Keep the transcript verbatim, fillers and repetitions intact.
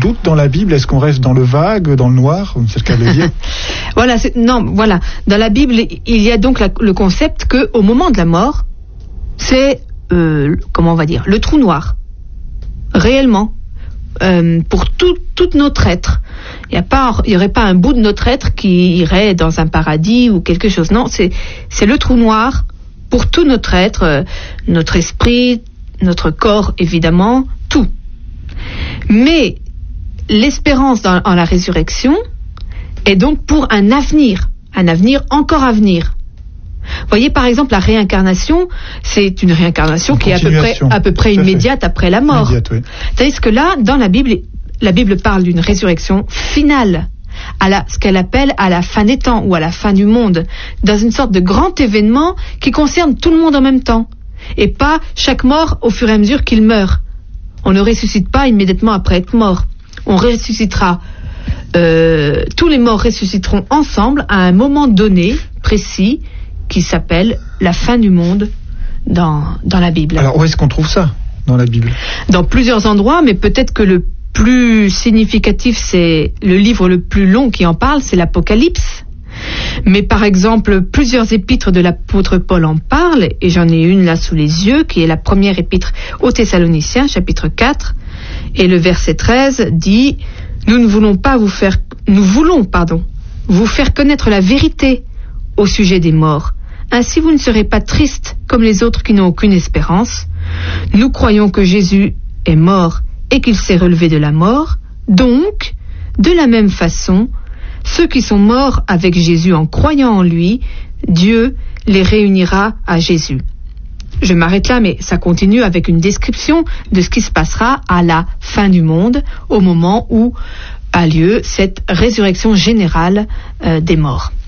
doute dans la Bible? Est-ce qu'on reste dans le vague, dans le noir? C'est le cas de le dire. Voilà, c'est, non, voilà. Dans la Bible, il y a donc la, le concept que au moment de la mort, c'est, euh, comment on va dire, le trou noir. Réellement. Euh, pour tout, tout notre être. Il n'y a pas, il y aurait pas un bout de notre être qui irait dans un paradis ou quelque chose. Non, c'est, c'est le trou noir pour tout notre être, euh, notre esprit, notre corps, évidemment, tout. Mais l'espérance dans, en la résurrection est donc pour un avenir, un avenir encore à venir. Vous voyez, par exemple, la réincarnation, c'est une réincarnation une qui est à peu près, à peu près immédiate fait. après la mort. Immédiate, oui. Tandis que là, dans la Bible, la Bible parle d'une résurrection finale, à la, ce qu'elle appelle à la fin des temps ou à la fin du monde, dans une sorte de grand événement qui concerne tout le monde en même temps, et pas chaque mort au fur et à mesure qu'il meurt. On ne ressuscite pas immédiatement après être mort. On ressuscitera, euh, tous les morts ressusciteront ensemble à un moment donné, précis, qui s'appelle la fin du monde dans, dans la Bible. Alors où est-ce qu'on trouve ça dans la Bible? Dans plusieurs endroits, mais peut-être que le plus significatif, c'est le livre le plus long qui en parle, c'est l'Apocalypse. Mais par exemple, plusieurs épîtres de l'apôtre Paul en parlent, et j'en ai une là sous les yeux, qui est la première épître aux Thessaloniciens, chapitre quatre, et le verset treize dit « Nous ne voulons pas vous faire... Nous voulons, pardon, vous faire connaître la vérité au sujet des morts. Ainsi vous ne serez pas tristes comme les autres qui n'ont aucune espérance. Nous croyons que Jésus est mort et qu'il s'est relevé de la mort. Donc, de la même façon, ceux qui sont morts avec Jésus en croyant en lui, Dieu les réunira à Jésus. » Je m'arrête là, mais ça continue avec une description de ce qui se passera à la fin du monde, au moment où a lieu cette résurrection générale euh, des morts.